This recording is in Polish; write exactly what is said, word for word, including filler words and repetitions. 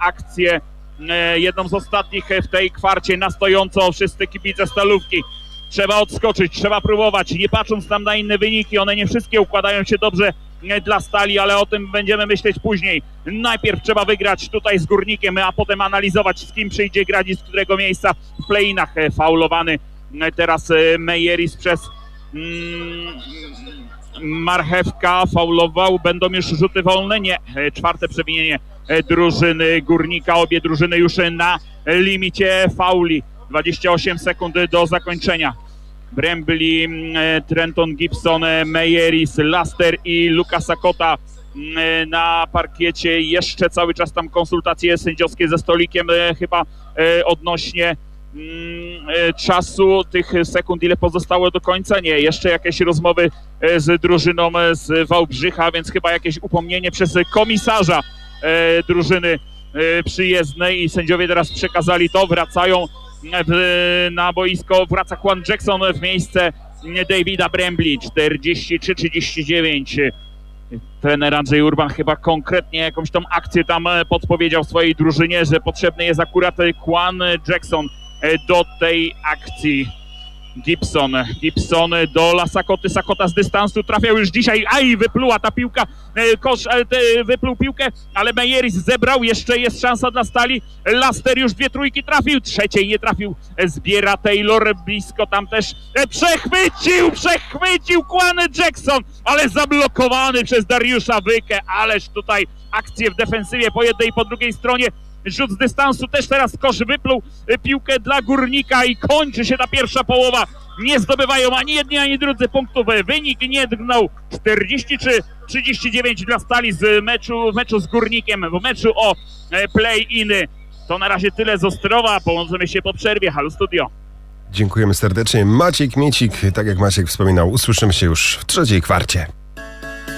akcję, jedną z ostatnich w tej kwarcie na stojąco. Wszyscy kibice Stalówki. Trzeba odskoczyć, trzeba próbować, nie patrząc tam na inne wyniki, one nie wszystkie układają się dobrze dla Stali, ale o tym będziemy myśleć później. Najpierw trzeba wygrać tutaj z Górnikiem, a potem analizować, z kim przyjdzie grać i z którego miejsca w play-inach. Faulowany teraz Mejeris przez mm, Marchewka, faulował, będą już rzuty wolne, nie, czwarte przewinienie drużyny Górnika, obie drużyny już na limicie fauli. dwadzieścia osiem sekund do zakończenia. Brembly, Trenton Gibson, Mejeris, Laster i Luka Sakota na parkiecie. Jeszcze cały czas tam konsultacje sędziowskie ze Stolikiem, chyba odnośnie czasu, tych sekund, ile pozostało do końca. Nie, jeszcze jakieś rozmowy z drużyną z Wałbrzycha, więc chyba jakieś upomnienie przez komisarza drużyny przyjezdnej i sędziowie teraz przekazali to, wracają na boisko, wraca Juan Jackson w miejsce Davida Brembly. Czterdzieści trzy trzydzieści dziewięć. Trener Andrzej Urban chyba konkretnie jakąś tą akcję tam podpowiedział swojej drużynie, że potrzebny jest akurat Juan Jackson do tej akcji. Gibson, Gibson do Lasakoty, Sakota z dystansu trafiał już dzisiaj, aj, wypluła ta piłka, kosz, wypluł piłkę, ale Mejeris zebrał, jeszcze jest szansa dla Stali. Laster już dwie trójki trafił, trzeciej nie trafił, zbiera Taylor, blisko tam też, przechwycił, przechwycił Juan Jackson, ale zablokowany przez Dariusza Wykę, ależ tutaj akcje w defensywie po jednej i po drugiej stronie. Rzut z dystansu, też teraz kosz wypluł piłkę dla Górnika i kończy się ta pierwsza połowa. Nie zdobywają ani jedni, ani drudzy punktów. Wynik nie drgnął. czterdzieści trzy trzydzieści dziewięć dla Stali z meczu, meczu z Górnikiem, w meczu o play-iny. To na razie tyle z Ostrowa. Połączymy się po przerwie. Halo Studio. Dziękujemy serdecznie. Maciej Kmiecik, tak jak Maciek wspominał, usłyszymy się już w trzeciej kwarcie.